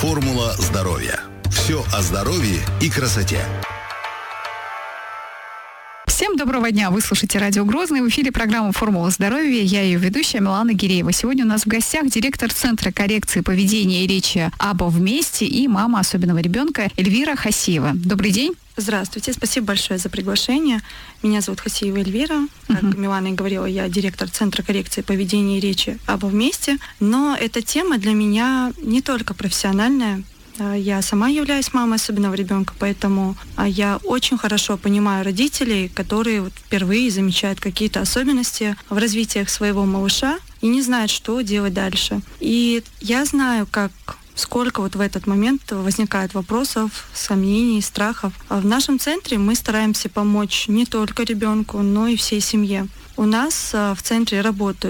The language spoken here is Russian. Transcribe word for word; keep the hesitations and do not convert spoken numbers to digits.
Формула здоровья. Все о здоровье и красоте. Всем доброго дня! Вы слушаете радио Грозный. В эфире программа «Формула здоровья». Я ее ведущая Милана Гиреева. Сегодня у нас в гостях директор Центра коррекции поведения и речи «Або вместе» и мама особенного ребенка Эльвира Хасиева. Добрый день! Здравствуйте, спасибо большое за приглашение. Меня зовут Хасиева Эльвира. Как uh-huh. Милана и говорила, я директор Центра коррекции поведения и речи «Або вместе». Но эта тема для меня не только профессиональная. Я сама являюсь мамой особенного ребенка, поэтому я очень хорошо понимаю родителей, которые вот впервые замечают какие-то особенности в развитии своего малыша и не знают, что делать дальше. И я знаю, как сколько вот в этот момент возникает вопросов, сомнений, страхов. А в нашем центре мы стараемся помочь не только ребенку, но и всей семье. У нас в центре работают